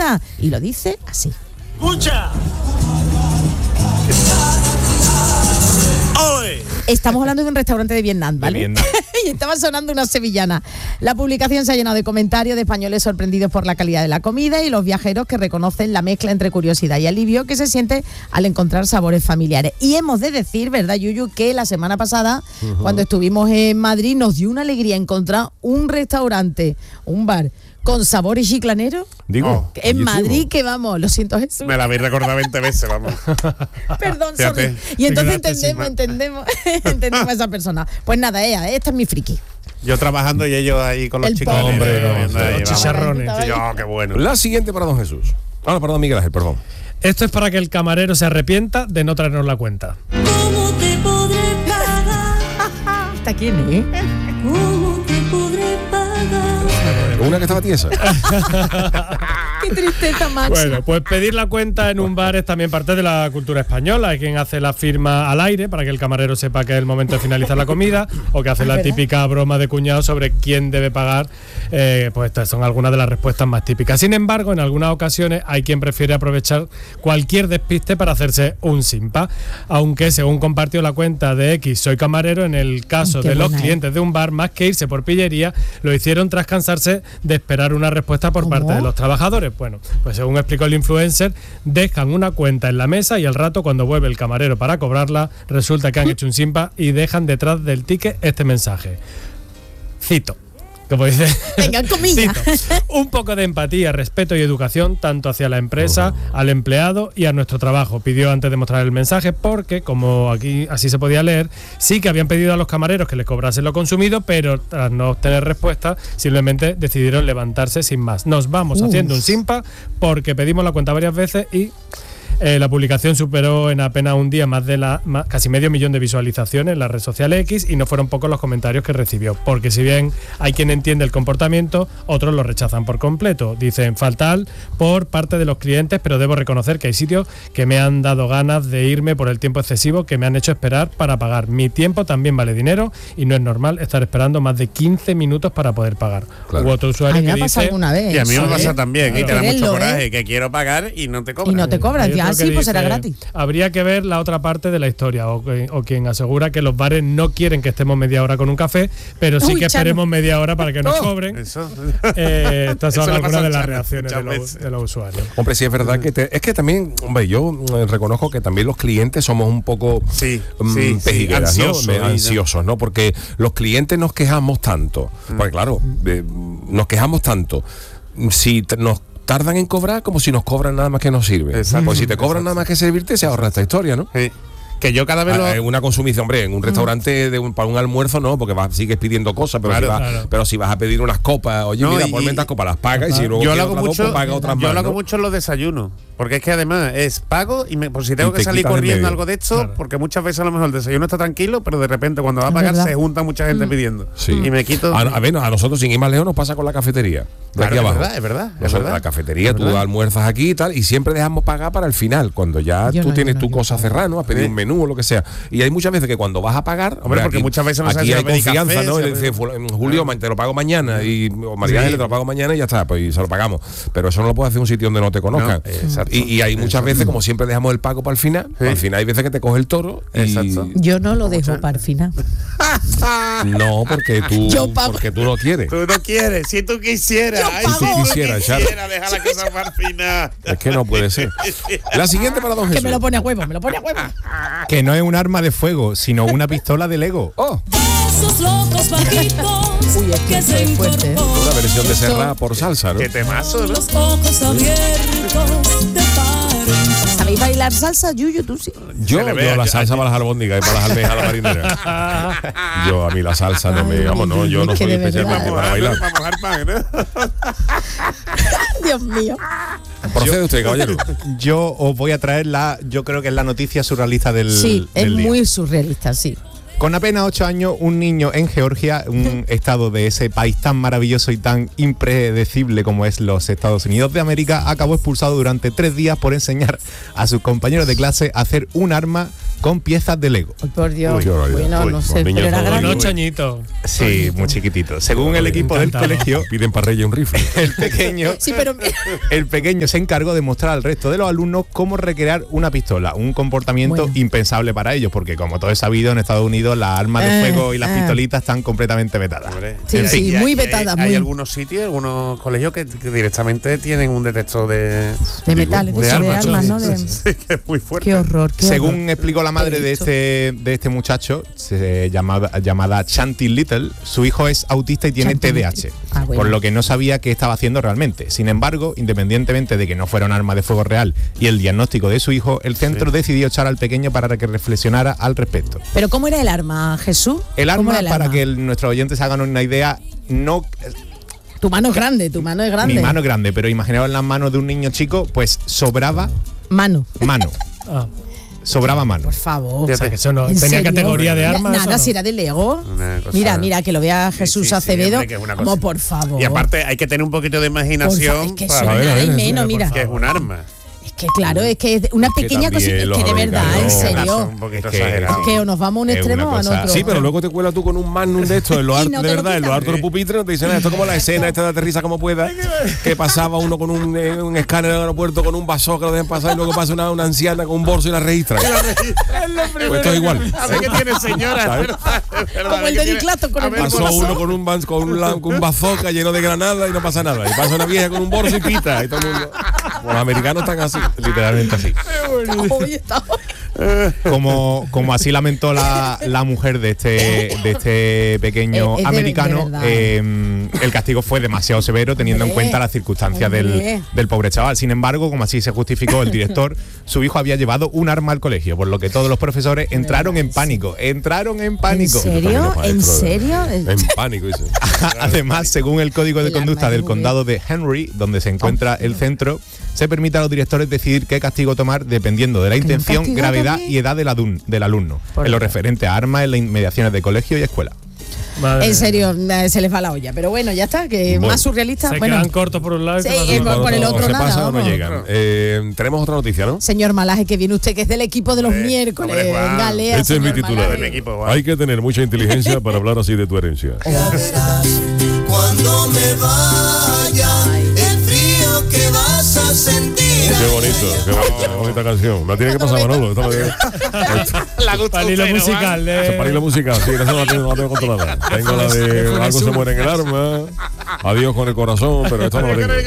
vianda. Y lo dice así. ¡Escucha! ¡Oye! Estamos hablando de un restaurante de Vietnam, ¿vale? De Vietnam. Y estaba sonando una sevillana. La publicación se ha llenado de comentarios de españoles sorprendidos por la calidad de la comida y los viajeros que reconocen la mezcla entre curiosidad y alivio que se siente al encontrar sabores familiares. Y hemos de decir, ¿verdad, Yuyu?, que la semana pasada, cuando estuvimos en Madrid, nos dio una alegría encontrar un restaurante, un bar con sabores chiclaneros. Digo, En Madrid, que vamos, lo siento, Jesús. Me la habéis recordado 20 veces, vamos. Perdón, Fíjate. sorry. Y entonces Gracias, entendemos a esa persona. Pues nada, esta es mi friki. Yo trabajando y ellos ahí con los El chicos. hombre, Los chicharrones. qué bueno. La siguiente para don Jesús. Ah, no, perdón, Miguel Ángel, perdón. Esto es para que el camarero se arrepienta de no traernos la cuenta. ¿Cómo te podré pagar? ¿Esta quién es? ¿Cómo te podré pagar? Una que estaba tiesa. Qué tristeza, Max. Bueno, pues pedir la cuenta en un bar es también parte de la cultura española. Hay quien hace la firma al aire para que el camarero sepa que es el momento de finalizar la comida, o que hace la típica broma de cuñado sobre quién debe pagar. Pues estas son algunas de las respuestas más típicas. Sin embargo, en algunas ocasiones hay quien prefiere aprovechar cualquier despiste para hacerse un simpa. Aunque, según compartió la cuenta de X Soy Camarero, en el caso de los clientes de un bar, más que irse por pillería, lo hicieron tras cansarse de esperar una respuesta por parte de los trabajadores. Bueno, pues según explicó el influencer, dejan una cuenta en la mesa y al rato, cuando vuelve el camarero para cobrarla, resulta que han hecho un simpa y dejan detrás del ticket este mensaje. Cito. Como dice, Venga, comilla. cito, un poco de empatía, respeto y educación tanto hacia la empresa, al empleado y a nuestro trabajo. Pidió antes de mostrar el mensaje porque, como aquí así se podía leer, sí que habían pedido a los camareros que les cobrasen lo consumido, pero tras no obtener respuesta, simplemente decidieron levantarse sin más. Nos vamos haciendo un simpa porque pedimos la cuenta varias veces y la publicación superó en apenas un día casi 500.000 de visualizaciones en la red social X, y no fueron pocos los comentarios que recibió, porque si bien hay quien entiende el comportamiento, otros lo rechazan por completo. Dicen fatal por parte de los clientes, pero debo reconocer que hay sitios que me han dado ganas de irme por el tiempo excesivo que me han hecho esperar para pagar. Mi tiempo también vale dinero y no es normal estar esperando más de 15 minutos para poder pagar. Claro. Hubo otro usuario A mí me que ha pasado dice... alguna vez. Y a mí me pasa también. Claro. Y te da mucho Quererlo, coraje que quiero pagar y no te cobran. Y no te cobran. Hay Ya otro que sí, pues será dice, gratis. Habría que ver la otra parte de la historia, o quien asegura que los bares no quieren que estemos media hora con un café, pero sí Uy, que Chano. esperemos media hora para que nos cobren. Eso. Estas son Eso le pasa algunas de a las Chano reacciones muchas veces. de los usuarios. Hombre, sí es verdad que es que también, hombre, yo reconozco que también los clientes somos un poco pejigueras, ¿no? Ansiosos, ¿no? Porque los clientes nos quejamos tanto, porque claro, nos quejamos tanto. Si nos tardan en cobrar, como si nos cobran nada más que nos sirve. Exacto. Pues si te cobran nada más que servirte, se ahorra esta historia, ¿no? Sí. Que yo cada vez Una consumición, hombre, en un restaurante para un almuerzo no, porque sigues pidiendo cosas, pero, Claro, pero si vas a pedir unas copas, oye, No, mira, y- ponme estas copas, las pagas, y si luego yo lo quieres hago otras dos, mucho, pues paga otras yo más, lo hago ¿no? mucho en los desayunos, porque es que además es pago y por si tengo Y que te salir quitas de corriendo medio. algo de esto, Claro. porque muchas veces a lo mejor el desayuno está tranquilo, pero de repente cuando va a Es pagar verdad. se junta mucha gente pidiendo. Sí. Y me quito. A ver, a nosotros sin ir más lejos nos pasa con la cafetería. De Claro, aquí es abajo. verdad, es verdad, es Nosotros, verdad. la cafetería, Es tú verdad. almuerzas aquí y tal, y siempre dejamos pagar para el final, cuando ya Yo tú no, tienes yo no, tu yo cosa no. cerrada, ¿no? Has pedido un menú o lo que sea. Y hay muchas veces que cuando vas a pagar, Hombre, porque aquí, muchas veces no sabes aquí si hay va a pedir confianza, café, ¿no? si Y va a dice, Julio, te lo pago mañana, y o María Ángeles te lo pago mañana y ya está, pues y se lo pagamos. Pero eso no lo puedes hacer en un sitio donde no te conozcan. No, exacto. Y hay muchas veces, como siempre dejamos el pago para el final, Sí. al final hay veces que te coge el toro. Exacto. Yo no lo dejo para el final. No, porque Yo pago. porque tú no quieres. Tú no quieres, si tú quisieras. Yo Ay, pago. si tú Quisiera, Charo. deja la cosa para el final. Es que no puede ser. La siguiente para don Que Jesús. me lo pone a huevo, me lo pone a huevo. Que no es un arma de fuego, sino una pistola de Lego. Oh, Esos locos bajitos Uy, es que que esto se es fuerte, ¿eh? incorporan. una versión de Serra por salsa, ¿no? Qué temazo, ¿no? Los ojos abiertos de par en par. ¿Sabéis bailar salsa, Yuyu? Tú sí. Yo, Se le ve la a- salsa para las albóndigas y para las almejas a la marinera. Yo, a mí la salsa no me, Ay, vamos, no, yo no es que soy de especialmente verdad. para bailar. Para mojar pan, ¿no? Dios mío. Procede usted, caballero. Yo os voy a traer yo creo que es la noticia surrealista del Sí, es del día. muy surrealista, sí. Con apenas 8 años, un niño en Georgia, un estado de ese país tan maravilloso y tan impredecible como es los Estados Unidos de América, acabó expulsado durante 3 días por enseñar a sus compañeros de clase a hacer un arma con piezas de Lego. Ay, por Dios. Uy, Bueno, no sé, pero era Con grande. 8 añitos. Sí, muy chiquitito. Según el equipo del colegio, Piden para Reyes un rifle. el pequeño... Sí, pero El pequeño se encargó de mostrar al resto de los alumnos cómo recrear una pistola, un comportamiento impensable para ellos, porque como todo es sabido, en Estados Unidos las armas de fuego y las pistolitas están completamente vetadas. Sí, En fin, sí, muy vetadas. Hay muy algunos sitios, algunos colegios que directamente tienen un detector de metales, de armas, ¿no? Sí, que es muy fuerte. Qué horror. Según explicó la madre de este muchacho, llamada Shanti Little, su hijo es autista y tiene Shanti TDAH, Little. Ah, bueno. por lo que no sabía qué estaba haciendo realmente. Sin embargo, independientemente de que no fuera un arma de fuego real y el diagnóstico de su hijo, el centro decidió echar al pequeño para que reflexionara al respecto. Pero ¿cómo era el arma, Jesús? El ¿Cómo arma, era para que nuestros oyentes hagan una idea, no... Tu mano es grande, tu mano es grande. Mi mano es grande, pero imaginaos las manos de un niño chico, pues sobraba Mano. mano. Ah, Sobraba mano. Por favor. o sea, que eso no ¿En tenía serio? categoría de arma. Nada, eso no. si era de Lego. Una cosa- Mira, que lo vea Jesús sí, Acevedo. hombre, que es una cosa. Como por favor. Y aparte hay que tener un poquito de Por imaginación favor, es que para eso ver, nada y por menos, favor. mira. que es un arma. Es que claro, es que es una que pequeña también cosita. Es los que de verdad, en americanos serio. Un poquito Es que- exagerado. Es que o nos vamos a un Es extremo una o a cosa- otro. Sí, pero luego te cuelas tú con un magnum de esto en los Y artes, no te de lo verdad, en los quitan. artes de los pupitres, no te dicen nada. Esto es como la escena esta de Aterriza como pueda, que pasaba uno con un escáner en el aeropuerto con un vaso que lo dejan pasar y luego pasa una anciana con un bolso y la registra. Pues esto es igual. A ver qué tiene señora. ¿Sabes? es verdad, Como el que de tiene- Diclato con a el ver, bolso. Pasó uno con un bazooka lleno de granadas y no pasa nada. Y pasa una vieja con un bolso y pita. Y todo el mundo. Los americanos están así. Literalmente así. Hoy está. Como así lamentó la mujer de este pequeño Es de americano, verdad. el castigo fue demasiado severo teniendo en Hombre, cuenta las circunstancias hombre. del pobre chaval. Sin embargo, como así se justificó el director, su hijo había llevado un arma al colegio, por lo que todos los profesores entraron en pánico. Entraron en ¿En pánico. serio? ¿En serio? En pánico, dice. Además, según el código de El conducta arma es del muy condado de Henry, donde se encuentra el centro, se permite a los directores decidir qué castigo tomar dependiendo de la intención, castigo gravedad también? y edad del alumno, Por en lo Dios. referente a armas en las inmediaciones de colegio y escuela. Madre En mía. serio, se les va la olla. Pero bueno, ya está, que Bueno. más surrealista. Se Bueno, quedan cortos por un lado y Sí, se pasan por por el otro. otro se nada, pasan o no vamos. llegan. Tenemos otra noticia, ¿no? señor Malaje, que viene usted, que es del equipo de los miércoles. hombre, Juan. Venga, lea, Este es mi señor titular. Malaje. Mi equipo, Juan. Hay que tener mucha inteligencia para hablar así de tu herencia. Cuando me vaya, el frío que vas a sentir. Qué bonito, qué bonita canción. La tiene que pasar Manolo. Esta La gusta Para el hilo usted, ¿no, musical es para ir de... la música, sí, esa no la tengo controlada. Tengo la de Algo se muere en el arma, Adiós con el corazón, pero esta no la tengo.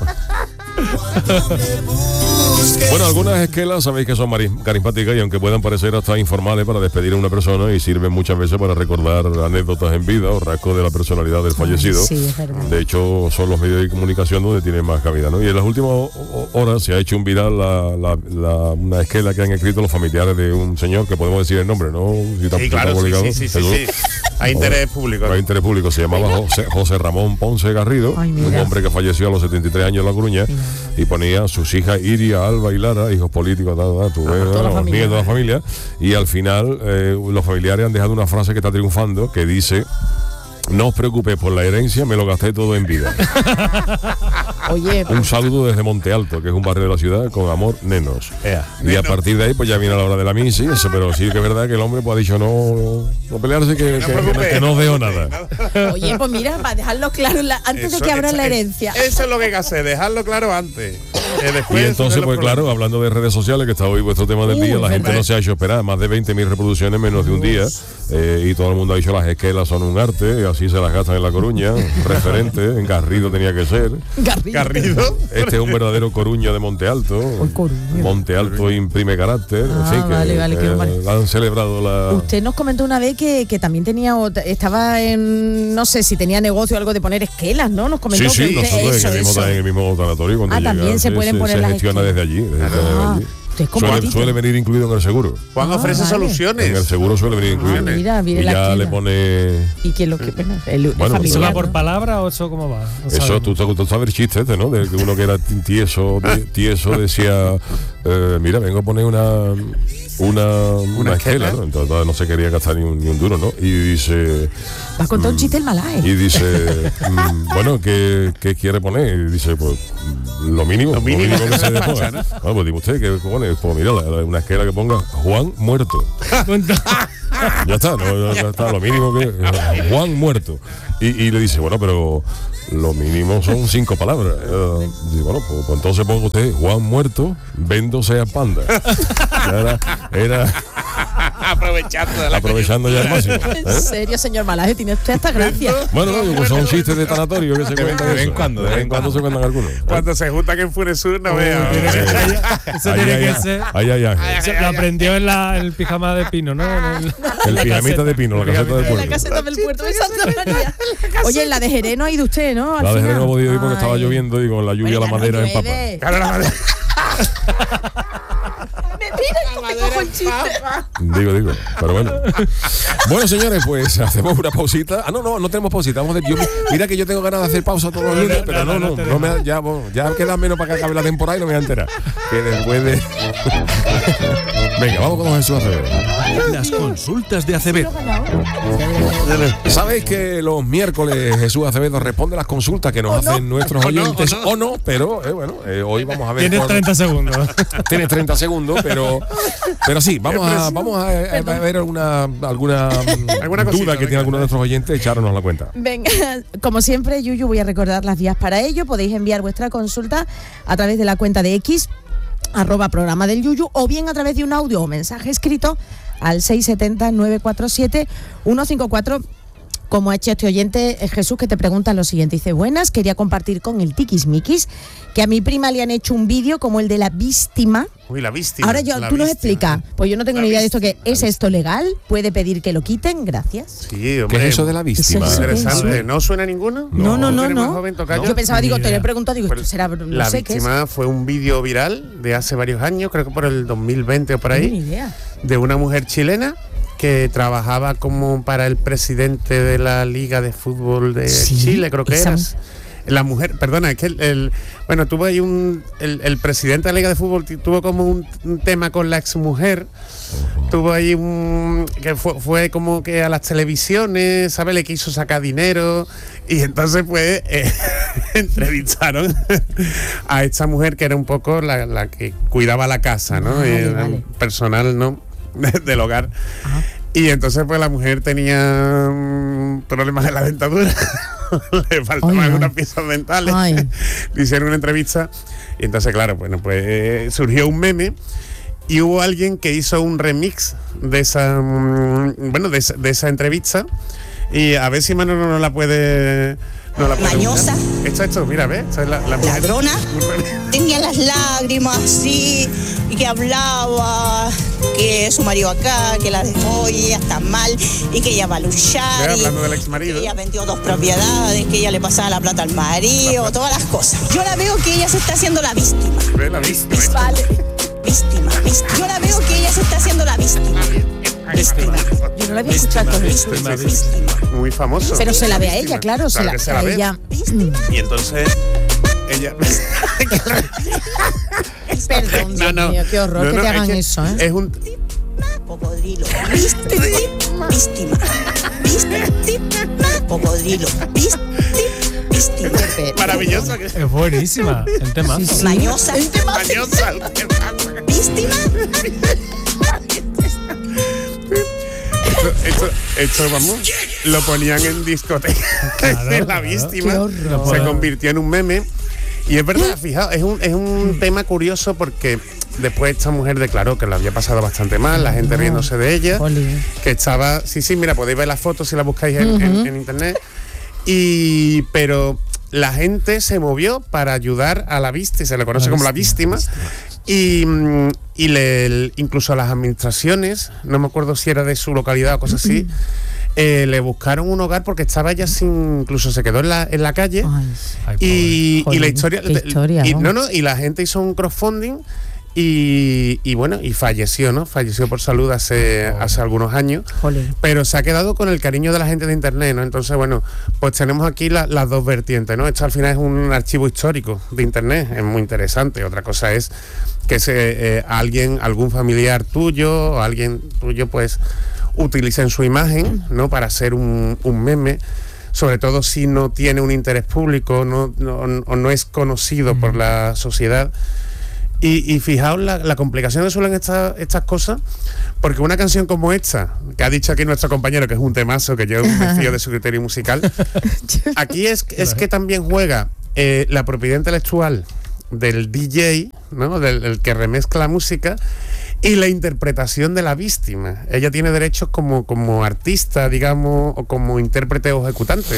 Bueno, algunas esquelas sabéis que son carismáticas y aunque puedan parecer hasta informales para despedir a una persona y sirven muchas veces para recordar anécdotas en vida o rasgos de la personalidad del fallecido. Sí, es verdad. De hecho, son los medios de comunicación donde tienen más cabida, ¿no? Y en las últimas horas se ha hecho un viral una esquela que han escrito los familiares de un señor, que podemos decir el nombre, ¿no? Si está- Sí, si está claro, publicado. sí. Seguro. Hay interés público. Hay interés público, se llamaba José Ramón Ponce Garrido, Ay, un mira. hombre que falleció a los 73 años en La Coruña, y ponía sus hijas Iria, Alba y Lara, hijos políticos, toda la los familia. nietos de la familia, y al final los familiares han dejado una frase que está triunfando, que dice: no os preocupéis por la herencia, me lo gasté todo en vida. Oye, Un saludo desde Monte Alto, que es un barrio de la ciudad, con amor, nenos. Y a partir de ahí, pues ya viene la hora de la misa y eso, pero sí que es verdad que el hombre pues ha dicho no pelearse, que no os dejo nada. oye, pues mira, para dejarlo claro, antes de que abran la herencia. Eso es lo que hay que hacer, dejarlo claro antes. Después Y entonces, pues claro, hablando de redes sociales, que está hoy vuestro tema del día, la gente no se ha hecho esperar, más de 20.000 reproducciones en menos de un día, y todo el mundo ha dicho las esquelas son un arte, y así se las gastan en La Coruña, referente, en Garrido tenía que ser. Garrido. Este es un verdadero coruño de Monte Alto. Coruño. Monte Alto imprime carácter. Ah, en fin, que vale, qué mal. han celebrado la... Usted nos comentó una vez que también tenía estaba en, no sé si tenía negocio o algo de poner esquelas, ¿no? Nos comentó Sí, que usted- nosotros eso, en eso. el mismo tanatorio cuando Ah, llega, también se pueden poner las gestiona esquelas. desde allí. Ah, usted es como Tito. Suele venir incluido en el seguro. Juan ofrece vale. soluciones. En el seguro suele venir incluido. mira, viene y la ya esquina. le pone... Y que lo que bueno, el Bueno, familiar, ¿Eso va por ¿no? palabra o eso cómo va? No Eso, sabemos. tú sabes el chiste este, ¿no? De que uno que era tieso decía, mira, vengo a poner una esquela, ¿no? Entonces no se quería gastar ni un duro, ¿no? Y dice... ¿Vas a contar un chiste el malaje? Y dice, bueno, ¿qué quiere poner? Y dice, pues, lo mínimo que se ponga. Bueno, pues dime usted, ¿qué pone? Pues mira, una esquela que ponga Juan muerto. Ya está, ya está, lo mínimo que... Juan muerto. Y le dice, bueno, pero... Lo mínimo son 5 palabras. Y bueno, pues entonces ponga usted Juan muerto, véndose a Panda. Era aprovechando ya el máximo. En serio, señor Malaje, tiene usted hasta gracia. Bueno, pues son chistes de tanatorio que se cuentan. De vez en cuando se cuentan algunos. Cuando se juntan en Furesur, no vea. Eso tiene que ser. Lo aprendió en el pijama de Pino, ¿no? El pijamita de Pino, la caseta del puerto. La caseta del puerto de Santa María. Oye, en la de Jerez no ha ido usted, ¿no? La de Jerez no he podido ir porque estaba lloviendo y con la lluvia la madera empapa. Claro, la madera. Digo, pero bueno. Bueno, señores, pues hacemos una pausita. No tenemos pausita. Mira que yo tengo ganas de hacer pausa todos los lunes, pero no me ya queda menos para que acabe la temporada y no me voy a enterar. Que después de... Venga, vamos con Jesús Acevedo. Las consultas de Acevedo. Sabéis que los miércoles Jesús Acevedo responde las consultas que nos hacen nuestros oyentes o no, pero hoy vamos a ver. Tienes 30 segundos. Tienes 30 segundos, pero sí, vamos a ver alguna duda que tiene alguno de nuestros oyentes, echarnos la cuenta. Venga, como siempre, Yuyu, voy a recordar las vías para ello. Podéis enviar vuestra consulta a través de la cuenta de X, @programa del Yuyu, o bien a través de un audio o mensaje escrito al 670-947-154, como ha hecho este oyente Jesús, que te pregunta lo siguiente. Dice, buenas, quería compartir con el Tiquismiquis que a mi prima le han hecho un vídeo como el de la víctima. Uy, la víctima. Ahora tú nos explicas, pues yo no tengo ni idea de esto. ¿Es esto legal? ¿Puede pedir que lo quiten? Gracias. Sí, hombre. ¿Qué es eso de la víctima? Interesante. ¿No suena a ninguno? No. Yo pensaba, te lo he preguntado, esto será, la víctima fue un vídeo viral de hace varios años, creo que por el 2020 o por ahí, ni idea, de una mujer chilena que trabajaba como para el presidente de la Liga de Fútbol de Chile, creo que era. La mujer, perdona, es que tuvo ahí el presidente de la Liga de Fútbol tuvo como un tema con la exmujer. Tuvo ahí que fue como que a las televisiones, ¿sabes? Le quiso sacar dinero y entonces pues entrevistaron a esta mujer que era un poco la que cuidaba la casa, ¿no? Vale. Personal, ¿no? Del hogar. Ajá. Y entonces pues la mujer tenía problemas de la dentadura. Le faltaban algunas piezas dentales. Le hicieron una entrevista y entonces claro, pues surgió un meme y hubo alguien que hizo un remix de esa de esa entrevista, y a ver si Manolo no la puede mañosa. Esto, mira, ¿ves? Esta es la ladrona. Tenía las lágrimas así, y que hablaba que su marido acá, que la dejó y ella está mal, y que ella va a luchar. Hablando del ex marido. Que ella vendió 2 propiedades, que ella le pasaba la plata al marido, todas las cosas. Yo la veo que ella se está haciendo la víctima. La víctima. Vale. Víctima. Yo la veo que ella se está haciendo la víctima. Yo no la había escuchado con eso. Muy famoso. Pero se la ve a ella, claro, se la ve a ella. Y entonces ella perdón, Dios mío, qué horror que te hagan eso, ¿eh? Es un cocodrilo. Víctima. Cocodrilo. Víctima. Maravilloso. Es buenísima el tema. Sí. Mañosa. Víctima. Esto, vamos, lo ponían en discoteca. Claro, la víctima se convirtió en un meme. Y es verdad, fijaos, es un tema curioso porque después esta mujer declaró que lo había pasado bastante mal, la gente riéndose de ella, que estaba, sí, mira, podéis ver las fotos si las buscáis en internet. Pero la gente se movió para ayudar a la víctima, se le conoce como la víctima. Y incluso a las administraciones, no me acuerdo si era de su localidad o cosas así, le buscaron un hogar porque estaba ella incluso se quedó en la calle. Y la historia y la gente hizo un crowdfunding Y bueno, y falleció, ¿no? Falleció por salud hace algunos años. Jolín. Pero se ha quedado con el cariño de la gente de internet, ¿no? Entonces, bueno, pues tenemos aquí las dos vertientes, ¿no? Esto al final es un archivo histórico de internet, es muy interesante. Otra cosa es que algún familiar tuyo o alguien tuyo, pues, utilicen su imagen, ¿no? Para hacer un meme, sobre todo si no tiene un interés público, o no es conocido por la sociedad. Y fijaos la complicación que suelen estas cosas, porque una canción como esta, que ha dicho aquí nuestro compañero, que es un temazo, que yo me fío de su criterio musical, aquí es que también juega la propiedad intelectual del DJ, ¿no? del que remezcla la música, y la interpretación de la víctima. Ella tiene derechos como artista, digamos, o como intérprete o ejecutante.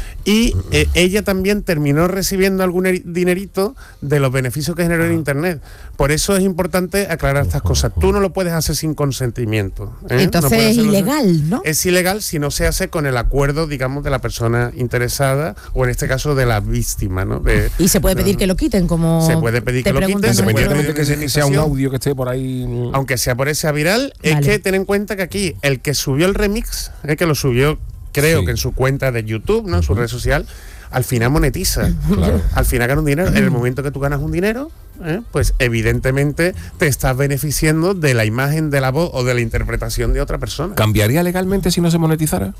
Y ella también terminó recibiendo algún dinerito de los beneficios que generó en internet. Por eso es importante aclarar estas cosas. Tú no lo puedes hacer sin consentimiento, ¿eh? Entonces es ilegal, ¿no? Es ilegal si no se hace con el acuerdo, digamos, de la persona interesada, o en este caso de la víctima, ¿no? Y se puede pedir que lo quiten, como se puede pedir que lo quiten, independientemente que sea un audio que esté por ahí, aunque sea por ese viral. Vale. Es que ten en cuenta que aquí el que subió el remix, que lo subió, creo que en su cuenta de YouTube, ¿no? En su red social, al final monetiza. Claro. Al final gana un dinero. En el momento que tú ganas un dinero, pues evidentemente te estás beneficiando de la imagen, de la voz o de la interpretación de otra persona. ¿Cambiaría legalmente si no se monetizara?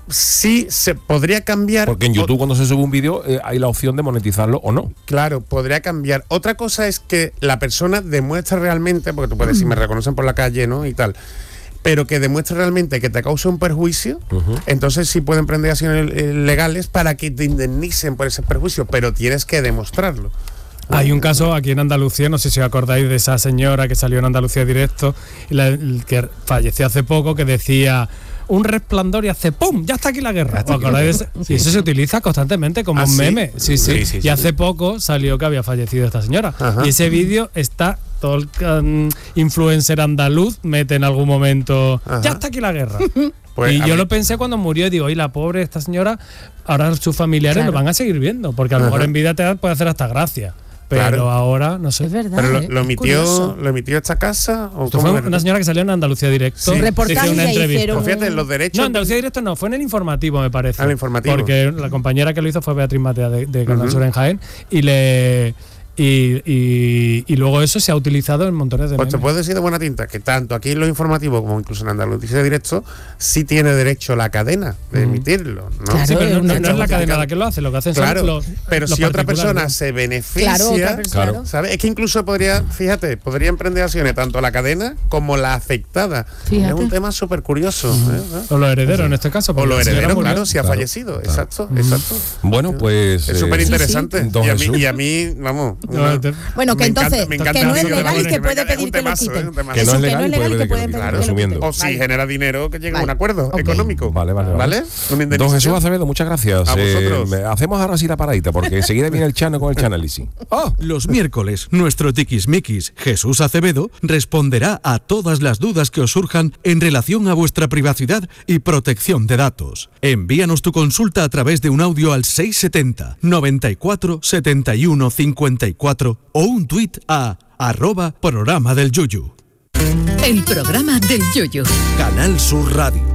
Sí, se podría cambiar. Porque en YouTube cuando se sube un vídeo hay la opción de monetizarlo o no. Claro, podría cambiar. Otra cosa es que la persona demuestra realmente, porque tú puedes decir, me reconocen por la calle, ¿no? Y tal, pero que demuestre realmente que te causa un perjuicio, entonces sí pueden prender acciones legales para que te indemnicen por ese perjuicio, pero tienes que demostrarlo. Hay un caso aquí en Andalucía, no sé si os acordáis de esa señora que salió en Andalucía Directo, que falleció hace poco, que decía: un resplandor y hace ¡pum! Ya está aquí la guerra. ¿Os acordáis de eso? Y eso se utiliza constantemente como un meme. Sí. Y hace poco salió que había fallecido esta señora. Ajá. Y ese vídeo está, todo el influencer andaluz mete en algún momento, ya está aquí la guerra. Pues, y yo lo pensé cuando murió y digo, y la pobre esta señora, ahora sus familiares lo van a seguir viendo, porque a lo mejor en vida te puede hacer hasta gracia. Pero ahora, no sé. Es verdad. ¿Pero lo emitió esta casa? ¿O fue una señora que salió en Andalucía Directo? Un reportaje una entrevista. Pues fíjate, los derechos. No, Andalucía Directo no, fue en el informativo, me parece. El informativo. Porque la compañera que lo hizo fue Beatriz Matea de Canal Sur en Jaén. Y luego eso se ha utilizado en montones de memes. Pues te puedo decir de buena tinta que tanto aquí en lo informativo como incluso en Andalucía Directo sí tiene derecho la cadena de emitirlo, ¿no? Claro, sí, pero no es la cadena la que lo hace, lo que hacen son los pero si otra persona se beneficia, ¿sabes? Es que incluso podría emprender acciones tanto la cadena como la afectada. Fíjate. Es un tema súper curioso. O los herederos en este caso. O los herederos, claro, si ha fallecido. Exacto. Bueno, pues es súper interesante. Y a mí, vamos. Bueno, que entonces, que no es legal y que puede pedir que lo quiten. Que no es legal y que puede pedir que lo quiten. O si genera dinero, que llegue a un acuerdo económico. Vale. Don Jesús Acevedo, muchas gracias. Hacemos ahora sí la paradita, porque enseguida viene el Chano con el Chanálisis. Los miércoles, nuestro tiquismiquis Jesús Acevedo responderá a todas las dudas que os surjan en relación a vuestra privacidad y protección de datos. Envíanos tu consulta a través de un audio al 670 94 71 54 o un tuit a @programa del Yuyu. El programa del Yuyu. Canal Sur Radio.